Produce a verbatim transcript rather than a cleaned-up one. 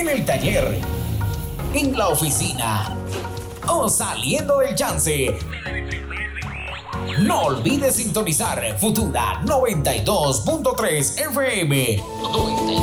en el taller, en la oficina o saliendo del chance. No olvides sintonizar Futura noventa y dos punto tres F M.